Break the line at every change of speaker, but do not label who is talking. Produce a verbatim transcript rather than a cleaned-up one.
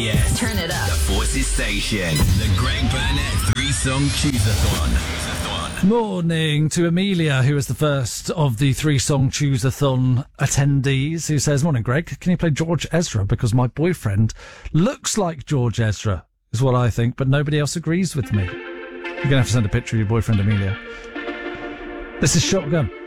Yes.
Turn it up.
The Forces Station. The Greg Burnett three-song Choose-a-thon.
Morning to Amelia, who is the first of the three-song Choose-a-thon attendees, who says, morning, Greg, can you play George Ezra? Because my boyfriend looks like George Ezra, is what I think, but nobody else agrees with me. You're going to have to send a picture of your boyfriend, Amelia. This is Shotgun.